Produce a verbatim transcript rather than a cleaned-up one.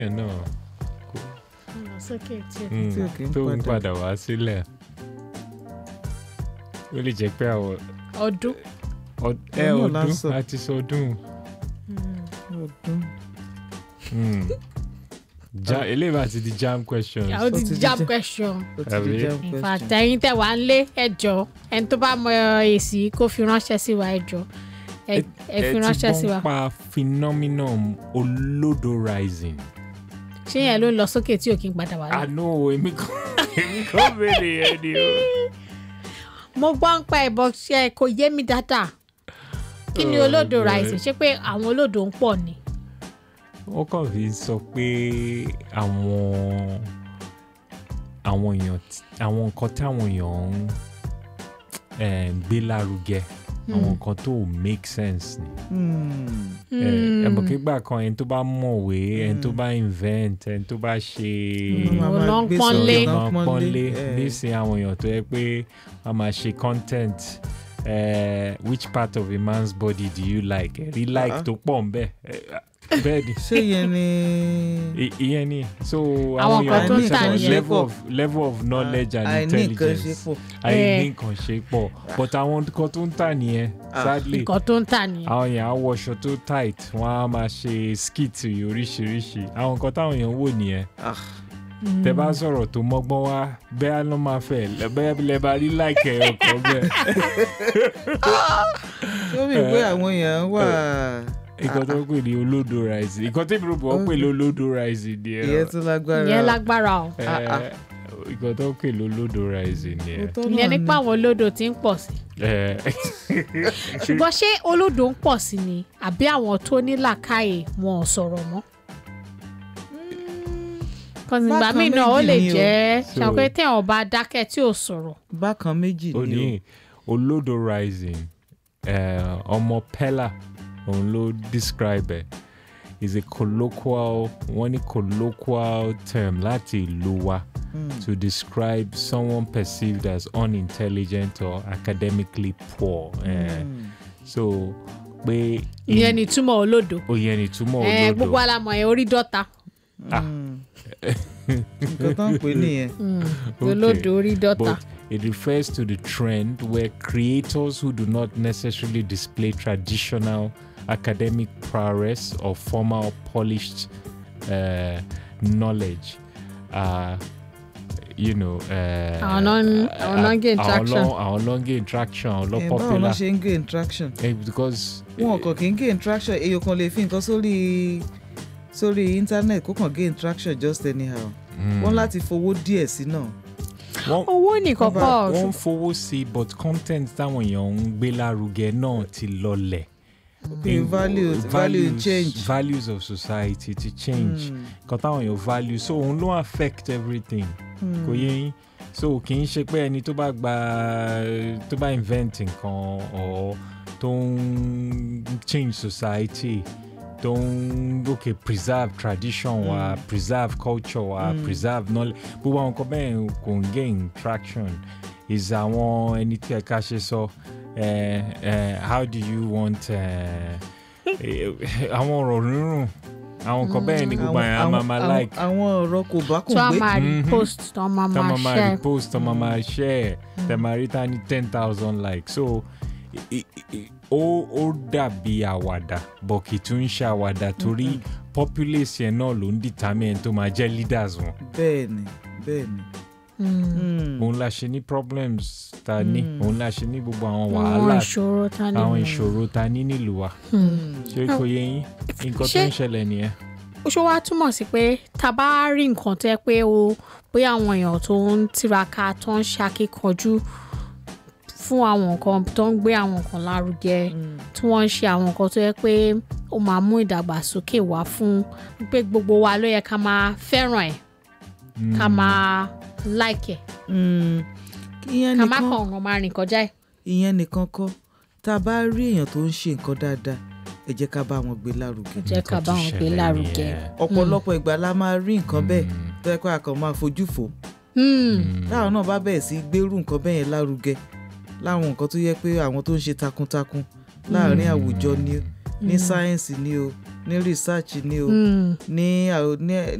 ẹ náà lọ sókè tí mm, tí ò kí ń tó ń padà. padà wá sílẹ̀ ó lè jẹ́ pé àwọn ọdún. ọd- ẹ Ọdún là ń ọdún sọ. àti sọdún ọdún. Mm. Ja- eléyìí bá ti di jam question ó ti ti di jam jam. question. ó ti Àbí? di jam in question. fact ẹ̀yin tẹ́ wà ń lé ẹjọ́ ẹni tó bá mọ èsì kó fi ránṣẹ́ sí wa ẹjọ́ ẹ ẹ fi ránṣẹ́ sí ẹ wa. ti gbọ́n pa phenomenon olodorizing. ṣé yẹn ló ń lọ sókè tí ò kí ń padà wá lọ. àná èmi kò èmi kò béèrè ẹni o. mo gbọ́ ń pa ẹ̀bọ̀ ṣe kò yé mi dáadáa kí ni Oh, olódo God. rising ṣé pé àwọn olódo ń pọ̀ ni. wọ́n kàn fi sọ pé àwọn àwọn èèyàn tí- àwọn nǹkan táwọn èèyàn ń eh, gbé lárugẹ àwọn nǹkan tó make sense ni. Hmm. ẹ mọ̀ kí gbà kan ẹni tó bá mọ̀wé ẹni tó bá invent ẹni tó bá ṣe Wọ́n máa Wọ́n lọ ń gbé pọ́nlé. sọ̀rọ̀ máa náà pọ́nlé eh. nísìnyí àwọn èèyàn tó yẹ pé wọ́n máa ṣe content eh, which part of a man's body do you like ẹ̀rí like Ah. tó pọ̀ ń bẹ̀ bẹ́ẹ̀ ni ṣé yẹn ni. I- ìyẹn ni so Àwọn àwọn nǹkan tó ń èèyàn tà ní nìyẹn. level of level of knowledge and àìní nǹkan ṣe intelligence pọ̀. àìní Eh. nǹkan ṣe pọ̀ but àwọn nǹkan tó ń tà nìyẹn Ah. sadly nǹkan tó ń tà nìyẹn. àwọn èèyàn á wọṣọ tó tight wọ́n á máa ṣe skit oríṣiríṣi àwọn nǹkan táwọn èèyàn wò nìyẹn Ah. tẹ bá sọ̀rọ̀ tó mọ́gbọ́n wá bẹ́ẹ̀ ló máa fẹ́ bẹ́ẹ̀ lẹ bá rí láìkẹ́ ọkọ̀ bẹ́ẹ̀. ó rí pé àwọn èèyàn wà. nǹkan tó ń pè ní olódo rising nǹkan tí ìbúrò bọ̀ ń pè ní olódo rising ni ẹ ìyẹn tó lágbára. ìyẹn lágbára o. ẹ, nǹkan tó ń pè ní olódo rising ni ẹ. Òótọ́ ìyẹn náà nípa àwọn olódo tí ń pọ̀ sí. ẹ, ṣùgbọ́n ṣé olódo ń pọ̀ sí ni àbí àwọn tó ní làákàyè wọn ò sọ̀rọ̀ mọ́. kọ́sìgbà Bákan míì náà ó méjì lè ni o. jẹ́ So- ṣàpé téèyàn bá dákẹ́ tí ò sọ̀rọ̀. bákan méjì ó ni o. ní olódo rising ẹ, ọmọ pella òun ló describe ẹ is a colloquial wọ́n ní colloquial term láti ìlú wa to describe someone perceived as unintelligent or academically poor. Eh, so pé ìyẹn ni túmọ̀ olódo. ó yẹn ni túmọ̀ ẹ gbogbo olódo. alamọ̀ ẹ̀ orí dọ́ta. nǹkan tó ń pè nìyẹn. Okay. olódo orí dọ́ta. But it refers to the trend where creators who do not necessarily display traditional academic prowess or formal polished uh, knowledge are, you know, uh, Àwọn náà- àwọn náà gain àwọn traction. ló- àwọn ló ń gain traction, àwọn ló ẹ̀ báwo ló popular. ṣe ń gain traction. Eh, because wọn kàn kì í gain traction èèyàn kan lè fi nǹkan sórí sórí internet kó kàn gain traction just anyhow. wọ́n láti fowó díẹ̀ sí náà. wọ́n owó nìkan Wọ́n bá- pọ̀ wọ́n ń fowó sí but content táwọn èèyàn ń gbé lárugẹ náà ti lọlẹ̀. pé value value change. values of society ti change nǹkan táwọn èèyàn value so òun ló affect everything kò yé yín so kì í ṣe pé ẹni tó bá gba tó bá invent nǹkan or tó ń change society tó ń okay preserve tradition wa preserve culture wa preserve knowledge gbogbo àwọn nǹkan bẹ́ẹ̀ kò ń gain traction is àwọn ẹni tí ẹ̀ka ṣe sọ eh, eh, how do you want eh, eh, àwọn ọ̀rọ̀ rírùn àwọn nǹkan bẹ́ẹ̀ ni gbogbo àyàn máa máa like àwọn ọ̀rọ̀ kò bá kò tó a gbé. máa Mhm. repost tó a máa tọ́ máa máa máa share. repost tọ́ máa máa share tẹ́ máa rí ta ní ten thousand likes so i- i- i- ó ó dàbí àwàdà but kì í tún ṣe àwàdà torí populace yẹn náà ló ń determine tó máa jẹ́ leaders wọn bẹ́ẹ̀ni bẹ́ẹ̀ni. Mm. òun la ṣe ní problems ta ní òun la ṣe ní gbogbo àwọn àwọn wàhálà ìṣòro ta ni. àwọn ìṣòro ta ní nílùú wa ṣé kò yé yín nǹkan tó Ṣé- ń ṣẹlẹ̀ nìyẹn. ó ṣe wá túmọ̀ sí pé tá a bá rí nǹkan tó yẹ pé o bóyá àwọn èèyàn tó ń tiraka tó ń ṣàkíkanjú fún àwọn nǹkan tó ń gbé àwọn nǹkan lárugẹ tí wọ́n ń ṣe àwọn nǹkan tó yẹ pé ó máa mú ìdàgbàsókè wá fún pé gbogbo wa ló yẹ ká máa fẹ́ràn ẹ̀ ká máa like ẹ̀ Mm. ìyẹn ká má nìkan kàn ọ̀ràn máa rìn kọjá ẹ̀. ìyẹn nìkan kọ́ tá a bá rí èèyàn tó ń ṣe nǹkan dáadáa ẹ jẹ́ ká bá wọn gbé lárugẹ. jẹ́ ká Nǹkan bá tó wọn gbé ṣẹlẹ̀ lárugẹ. nìyẹn. ọ̀pọ̀lọpọ̀ ìgbà la máa rí nǹkan bẹ́ẹ̀ tó yẹ kó a kàn máa fojú fò. Hmm. táwọn náà bá bẹ̀rẹ̀ sí gbérù nǹkan bẹ́ẹ̀ yẹn lárugẹ láwọn nǹkan tó yẹ pé àwọn tó ń ṣe takuntakun láàrin àwùjọ ni ní sáyẹ́ǹsì ni o ní research ni o Mm. ní àwọn- ní